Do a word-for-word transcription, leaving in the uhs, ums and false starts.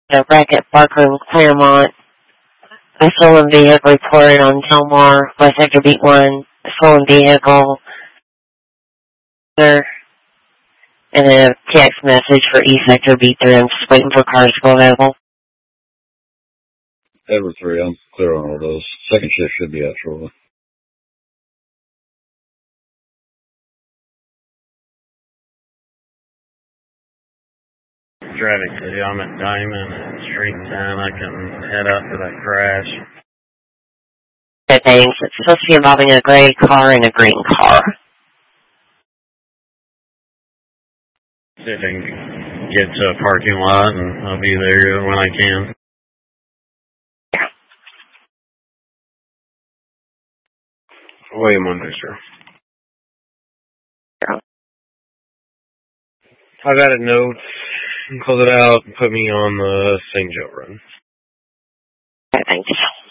A wreck at Parkroom, Claremont. A stolen vehicle reported on Delmar, West Sector Beat one. A stolen vehicle. And a text message for East Sector Beat three. I'm just waiting for cars to go available. Edward three, I'm clear on all those. Second shift should be out shortly. Traffic City, I'm at Diamond and Street ten. I can head up to that crash. Okay, thanks. It's supposed to be involving a gray car and a green car. See if I can get to a parking lot, and I'll be there when I can. William Winchester. Yeah. I got a note. Close it out and put me on the Saint Joe run. Okay, thanks.